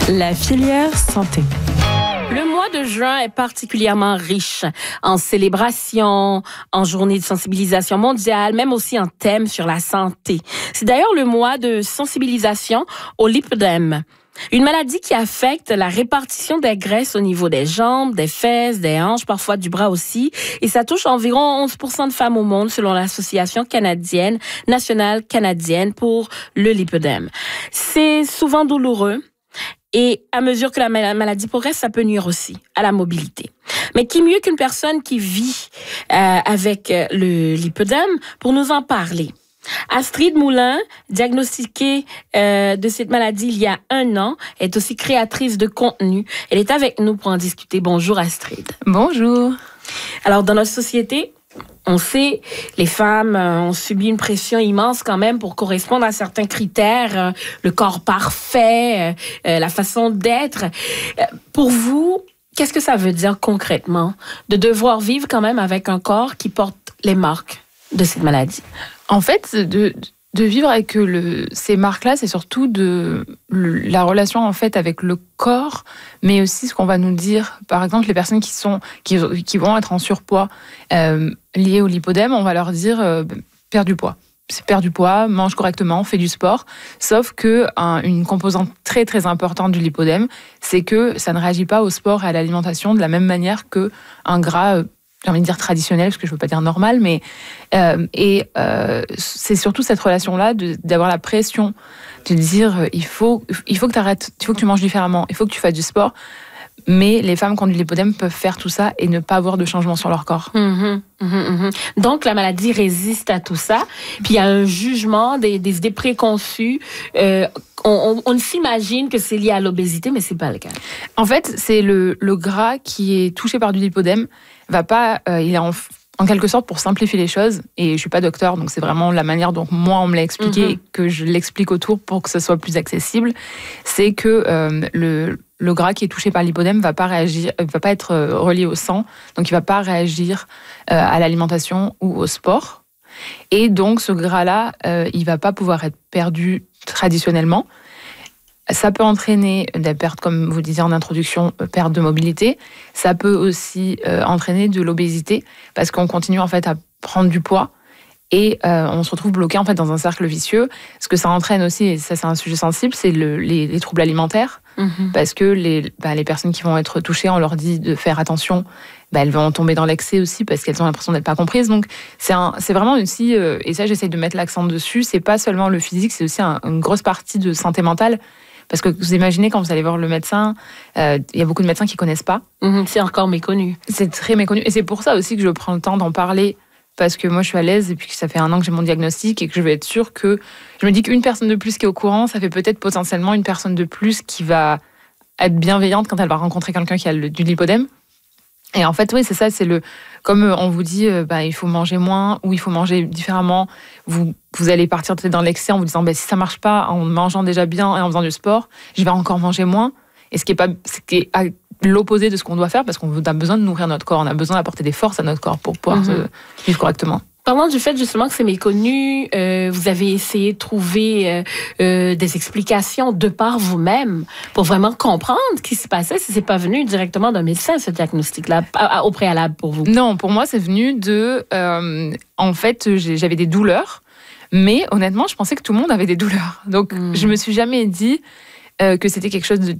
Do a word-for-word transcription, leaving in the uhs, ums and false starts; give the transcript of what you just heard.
La filière santé. Le mois de juin est particulièrement riche en célébrations, en journées de sensibilisation mondiale, même aussi en thèmes sur la santé. C'est d'ailleurs le mois de sensibilisation au lipœdème, une maladie qui affecte la répartition des graisses au niveau des jambes, des fesses, des hanches, parfois du bras aussi. Et ça touche environ onze pour cent de femmes au monde selon l'Association canadienne, nationale canadienne pour le lipœdème. C'est souvent douloureux. Et à mesure que la maladie progresse, ça peut nuire aussi à la mobilité. Mais qui mieux qu'une personne qui vit euh, avec le lipœdème pour nous en parler? Astrid Moulin, diagnostiquée euh, de cette maladie il y a un an, est aussi créatrice de contenu. Elle est avec nous pour en discuter. Bonjour Astrid. Bonjour. Alors, dans notre société, on sait, les femmes euh, ont subi une pression immense quand même pour correspondre à certains critères, euh, le corps parfait, euh, euh, la façon d'être. Euh, pour vous, qu'est-ce que ça veut dire concrètement de devoir vivre quand même avec un corps qui porte les marques de cette maladie? En fait, de, de vivre avec le, ces marques-là, c'est surtout de le, la relation en fait avec le corps, mais aussi ce qu'on va nous dire. Par exemple, les personnes qui sont qui, qui vont être en surpoids euh, liées au lipœdème, on va leur dire euh, perds du poids. C'est perdre du poids, mange correctement, fais du sport. Sauf que un, une composante très très importante du lipœdème, c'est que ça ne réagit pas au sport et à l'alimentation de la même manière que un gras. Euh, j'ai envie de dire traditionnel, parce que je ne veux pas dire normal, mais euh, et euh, c'est surtout cette relation-là de, d'avoir la pression, de dire euh, il faut, il faut que tu arrêtes, il faut que tu manges différemment, il faut que tu fasses du sport. Mais les femmes qui ont du lipœdème peuvent faire tout ça et ne pas avoir de changement sur leur corps. Mmh, mmh, mmh. Donc, la maladie résiste à tout ça. Puis, il y a un jugement, des, des idées préconçues. Euh, on, on, on s'imagine que c'est lié à l'obésité, mais c'est pas le cas. En fait, c'est le, le gras qui est touché par du lipœdème. Va pas, euh, il est en, en quelque sorte pour simplifier les choses. Et je suis pas docteur, donc c'est vraiment la manière dont moi on me l'a expliqué mmh. et que je l'explique autour pour que ce soit plus accessible. C'est que euh, le Le gras qui est touché par le lipœdème va pas réagir, va pas être relié au sang, donc il va pas réagir euh, à l'alimentation ou au sport. Et donc ce gras-là, euh, il va pas pouvoir être perdu traditionnellement. Ça peut entraîner des pertes, comme vous disiez en introduction, perte de mobilité. Ça peut aussi euh, entraîner de l'obésité parce qu'on continue en fait à prendre du poids. Et euh, on se retrouve bloqué en fait dans un cercle vicieux. Ce que ça entraîne aussi, et ça c'est un sujet sensible, c'est le, les, les troubles alimentaires. Mmh. Parce que les, bah, les personnes qui vont être touchées, on leur dit de faire attention, bah, elles vont tomber dans l'excès aussi parce qu'elles ont l'impression d'être pas comprises. Donc c'est, un, c'est vraiment aussi, euh, et ça j'essaie de mettre l'accent dessus, c'est pas seulement le physique, c'est aussi un, une grosse partie de santé mentale. Parce que vous imaginez quand vous allez voir le médecin, il euh, y a beaucoup de médecins qui connaissent pas. Mmh, c'est encore méconnu. C'est très méconnu. Et c'est pour ça aussi que je prends le temps d'en parler. Parce que moi, je suis à l'aise et puis que ça fait un an que j'ai mon diagnostic et que je vais être sûre que... Je me dis qu'une personne de plus qui est au courant, ça fait peut-être potentiellement une personne de plus qui va être bienveillante quand elle va rencontrer quelqu'un qui a le, du lipœdème. Et en fait, oui, c'est ça, c'est le... Comme on vous dit, euh, bah, il faut manger moins ou il faut manger différemment, vous, vous allez partir dans l'excès en vous disant bah, si ça marche pas en mangeant déjà bien et en faisant du sport, je vais encore manger moins. Et ce qui est, pas, ce qui est à l'opposé de ce qu'on doit faire parce qu'on a besoin de nourrir notre corps, on a besoin d'apporter des forces à notre corps pour pouvoir mmh. vivre correctement. Parlant du fait justement que c'est méconnu, euh, vous avez essayé de trouver euh, euh, des explications de par vous-même pour vraiment comprendre ce qui se passait, si c'est pas venu directement d'un médecin, ce diagnostic-là, au préalable pour vous? Non, pour moi, c'est venu de... Euh, en fait, j'avais des douleurs, mais honnêtement, je pensais que tout le monde avait des douleurs. Donc, mmh. je me suis jamais dit... Euh, que c'était quelque chose de